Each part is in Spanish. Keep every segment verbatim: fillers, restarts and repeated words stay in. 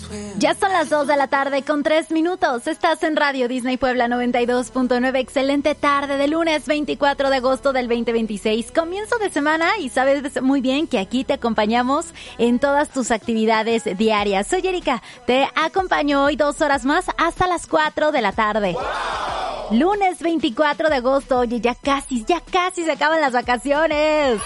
Ya son las dos de la tarde con tres minutos. Estás en Radio Disney Puebla noventa y dos punto nueve. Excelente tarde de lunes veinticuatro de agosto del veinte veintiséis. Comienzo de semana y sabes muy bien que aquí te acompañamos en todas tus actividades diarias. Soy Erika. Te acompaño hoy dos horas más hasta las cuatro de la tarde. ¡Wow! Lunes veinticuatro de agosto. Oye, ya casi, ya casi se acaban las vacaciones.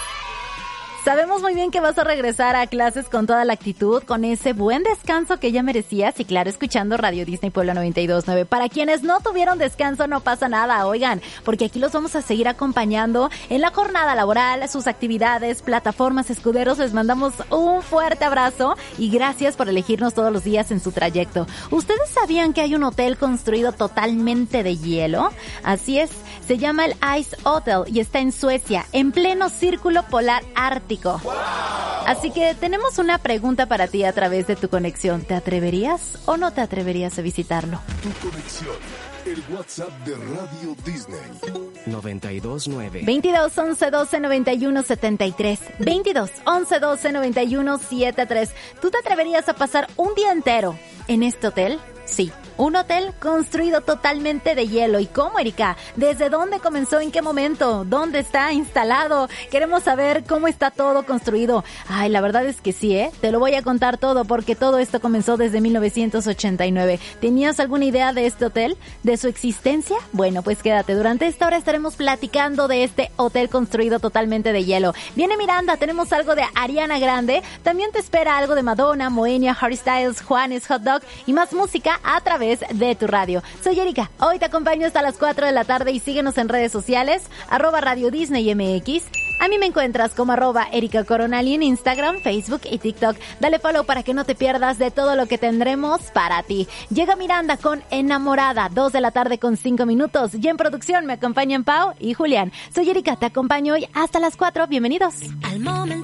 Sabemos muy bien que vas a regresar a clases con toda la actitud, con ese buen descanso que ya merecías y claro, escuchando Radio Disney Puebla noventa y dos punto nueve. Para quienes no tuvieron descanso, no pasa nada, oigan, porque aquí los vamos a seguir acompañando en la jornada laboral, sus actividades, plataformas, escuderos. Les mandamos un fuerte abrazo y gracias por elegirnos todos los días en su trayecto. ¿Ustedes sabían que hay un hotel construido totalmente de hielo? Así es, se llama el Ice Hotel y está en Suecia, en pleno círculo polar ártico. ¡Wow! Así que tenemos una pregunta para ti a través de tu conexión. ¿Te atreverías o no te atreverías a visitarlo? Tu conexión, el WhatsApp de Radio Disney. noventa y dos nueve. veintidós once doce noventa y uno setenta y tres. veintidós once doce noventa y uno setenta y tres. ¿Tú te atreverías a pasar un día entero en este hotel? Sí, un hotel construido totalmente de hielo. ¿Y cómo, Erika? ¿Desde dónde comenzó? ¿En qué momento? ¿Dónde está instalado? Queremos saber cómo está todo construido. Ay, la verdad es que sí, ¿eh? Te lo voy a contar todo porque todo esto comenzó desde mil novecientos ochenta y nueve. ¿Tenías alguna idea de este hotel? ¿De su existencia? Bueno, pues quédate. Durante esta hora estaremos platicando de este hotel construido totalmente de hielo. Viene Miranda, tenemos algo de Ariana Grande. También te espera algo de Madonna, Moenia, Harry Styles, Juanes, Hot Dog y más música a través de tu radio. Soy Erika, hoy te acompaño hasta las cuatro de la tarde y síguenos en redes sociales, arroba Radio Disney M X. A mí me encuentras como arroba Erika Coronali en Instagram, Facebook y TikTok. Dale follow para que no te pierdas de todo lo que tendremos para ti. Llega Miranda con Enamorada, dos de la tarde con cinco minutos. Y en producción me acompañan Pau y Julián. Soy Erika, te acompaño hoy hasta las cuatro. Bienvenidos. Al momento.